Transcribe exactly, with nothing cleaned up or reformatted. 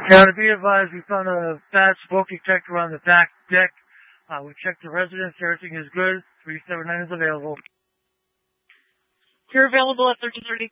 Now, to be advised, we found a bad smoke detector on the back deck. Uh, we checked the residence. Everything is good. three seven nine is available. You're available at thirteen thirty